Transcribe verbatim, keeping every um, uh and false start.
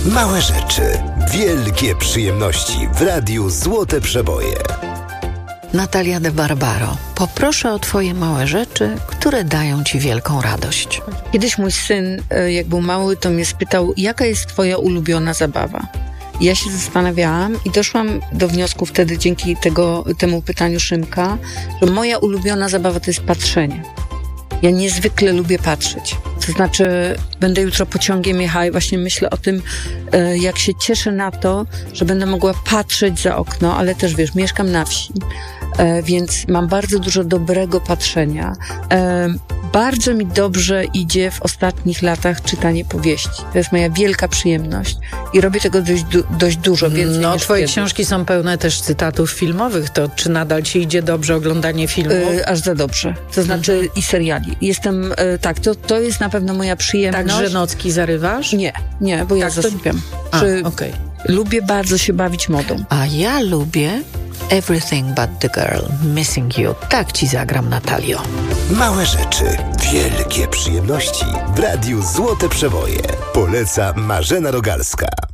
Małe rzeczy, wielkie przyjemności w Radiu Złote Przeboje. Natalia de Barbaro. Poproszę o twoje małe rzeczy, które dają ci wielką radość. Kiedyś mój syn, jak był mały, to mnie spytał, jaka jest twoja ulubiona zabawa? Ja się zastanawiałam i doszłam do wniosku wtedy dzięki tego, temu pytaniu Szymka, że moja ulubiona zabawa to jest patrzenie. Ja niezwykle lubię patrzeć. To znaczy, będę jutro pociągiem jechała i właśnie myślę o tym, jak się cieszę na to, że będę mogła patrzeć za okno, ale też wiesz, mieszkam na wsi, więc mam bardzo dużo dobrego patrzenia. Bardzo mi dobrze idzie w ostatnich latach czytanie powieści. To jest moja wielka przyjemność i robię tego dość, du- dość dużo, więcej No, niż twoje kiedyś. książki są pełne też cytatów filmowych. To czy nadal ci idzie dobrze oglądanie filmów? Yy, aż za dobrze. To znaczy Mhm. i seriali. Jestem, yy, tak, to, to jest na pewno moja przyjemność. Także nocki zarywasz? Nie, nie, bo ja Tak, to- zasypiam. A, Czy okej. lubię bardzo się bawić modą. A ja lubię Everything But The Girl, Missing You. Tak ci zagram, Natalio. Małe rzeczy, wielkie przyjemności w Radiu Złote Przeboje. Poleca Marzena Rogalska.